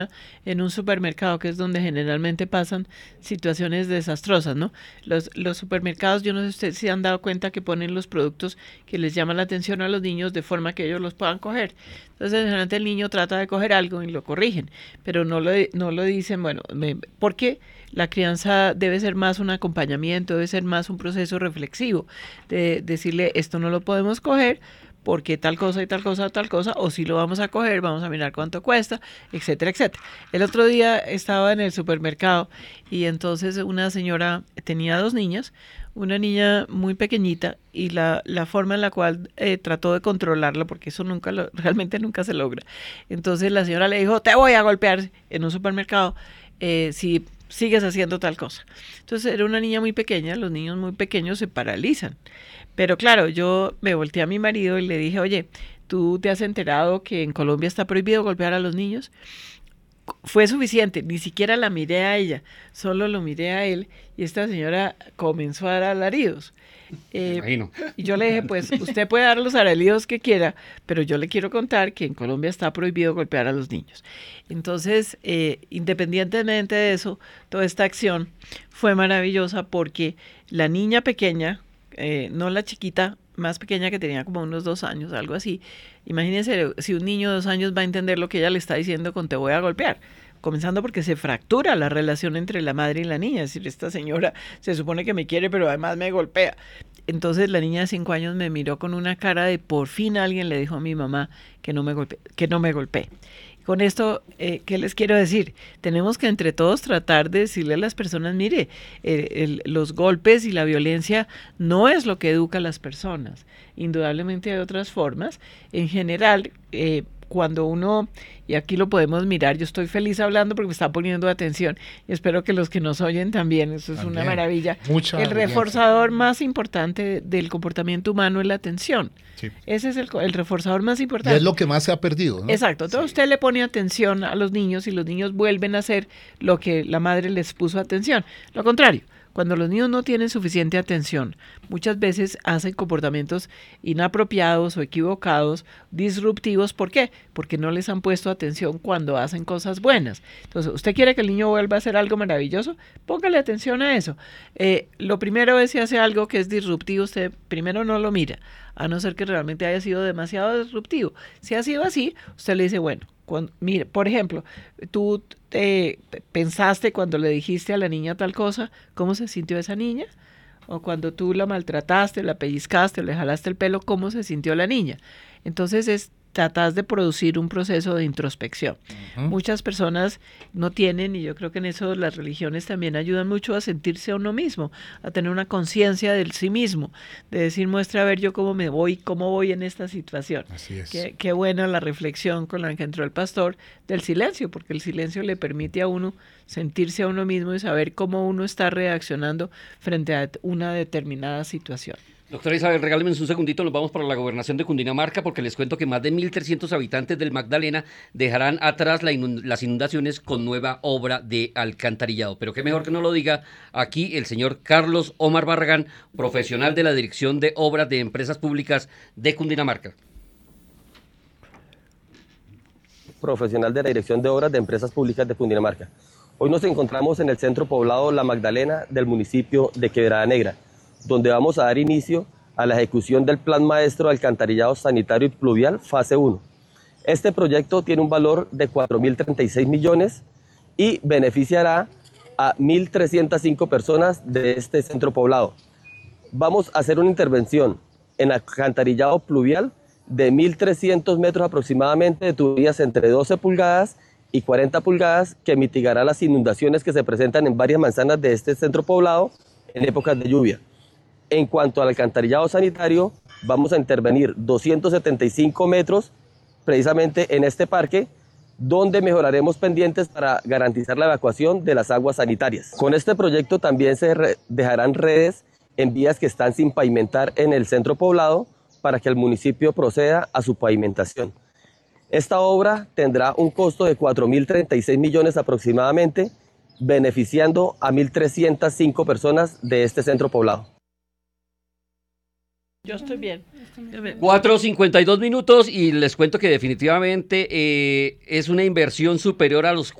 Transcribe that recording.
en un supermercado, que es donde generalmente pasan situaciones desastrosas, ¿no? Los supermercados, yo no sé si ustedes se han dado cuenta que ponen los productos que les llaman la atención a los niños de forma que ellos los puedan coger. Entonces, generalmente el niño trata de coger algo y lo corrigen, pero no lo dicen, bueno, porque la crianza debe ser más un acompañamiento, debe ser más un proceso reflexivo, de decirle, esto no lo podemos coger, porque tal cosa y tal cosa, o si lo vamos a coger, vamos a mirar cuánto cuesta, etcétera, etcétera. El otro día estaba en el supermercado y entonces una señora tenía dos niñas, una niña muy pequeñita y la forma en la cual trató de controlarla, porque eso realmente nunca se logra. Entonces la señora le dijo, te voy a golpear en un supermercado si sigues haciendo tal cosa. Entonces era una niña muy pequeña, los niños muy pequeños se paralizan. Pero claro, yo me volteé a mi marido y le dije, oye, ¿tú te has enterado que en Colombia está prohibido golpear a los niños? Fue suficiente, ni siquiera la miré a ella, solo lo miré a él y esta señora comenzó a dar alaridos. Me imagino. Y yo le dije, pues usted puede dar los alaridos que quiera, pero yo le quiero contar que en Colombia está prohibido golpear a los niños. Entonces, independientemente de eso, toda esta acción fue maravillosa porque la niña pequeña, no la chiquita, más pequeña que tenía como unos 2 años, algo así. Imagínense si un niño de 2 años va a entender lo que ella le está diciendo con te voy a golpear. Comenzando porque se fractura la relación entre la madre y la niña. Es decir, esta señora se supone que me quiere, pero además me golpea. Entonces la niña de 5 años me miró con una cara de por fin alguien le dijo a mi mamá que no me golpee, que no me golpee. Con esto, ¿qué les quiero decir? Tenemos que entre todos tratar de decirle a las personas, mire, los golpes y la violencia no es lo que educa a las personas. Indudablemente hay otras formas. En general, cuando uno, y aquí lo podemos mirar, yo estoy feliz hablando porque me está poniendo atención y espero que los que nos oyen también, eso es También, una maravilla. mucha El reforzador más importante del comportamiento humano es la atención. Sí. Ese es el reforzador más Y importante. es lo que más se ha perdido, ¿no? Exacto, entonces Sí. usted le pone atención a los niños y los niños vuelven a hacer lo que la madre les puso atención. Lo contrario, cuando los niños no tienen suficiente atención, muchas veces hacen comportamientos inapropiados o equivocados, disruptivos. ¿Por qué? Porque no les han puesto atención cuando hacen cosas buenas. Entonces, ¿usted quiere que el niño vuelva a hacer algo maravilloso? Póngale atención a eso. Lo primero es si hace algo que es disruptivo, usted primero no lo mira, a no ser que realmente haya sido demasiado disruptivo. Si ha sido así, usted le dice, bueno, mire, por ejemplo, tú pensaste cuando le dijiste a la niña tal cosa, ¿cómo se sintió esa niña? O cuando tú la maltrataste, la pellizcaste, le jalaste el pelo, ¿cómo se sintió la niña? Entonces tratás de producir un proceso de introspección. Muchas personas no tienen, y yo creo que en eso las religiones también ayudan mucho a sentirse a uno mismo, a tener una conciencia del sí mismo, de decir, muestra a ver yo cómo voy en esta situación. Así es. Qué buena la reflexión con la que entró el pastor del silencio, porque el silencio le permite a uno sentirse a uno mismo y saber cómo uno está reaccionando frente a una determinada situación. Doctora Isabel, regálenme un segundito, nos vamos para la gobernación de Cundinamarca porque les cuento que más de 1.300 habitantes del Magdalena dejarán atrás las inundaciones con nueva obra de alcantarillado. Pero qué mejor que no lo diga aquí el señor Carlos Omar Barragán, profesional de la Dirección de Obras de Empresas Públicas de Cundinamarca. Profesional de la Dirección de Obras de Empresas Públicas de Cundinamarca. Hoy nos encontramos en el centro poblado La Magdalena del municipio de Quebrada Negra, donde vamos a dar inicio a la ejecución del Plan Maestro de Alcantarillado Sanitario y Pluvial Fase 1. Este proyecto tiene un valor de 4.036 millones y beneficiará a 1.305 personas de este centro poblado. Vamos a hacer una intervención en alcantarillado pluvial de 1.300 metros aproximadamente de tuberías entre 12 pulgadas y 40 pulgadas que mitigará las inundaciones que se presentan en varias manzanas de este centro poblado en épocas de lluvia. En cuanto al alcantarillado sanitario, vamos a intervenir 275 metros precisamente en este parque, donde mejoraremos pendientes para garantizar la evacuación de las aguas sanitarias. Con este proyecto también se dejarán redes en vías que están sin pavimentar en el centro poblado para que el municipio proceda a su pavimentación. Esta obra tendrá un costo de 4.036 millones aproximadamente, beneficiando a 1.305 personas de este centro poblado. Yo estoy bien. 4:52 minutos y les cuento que definitivamente es una inversión superior a los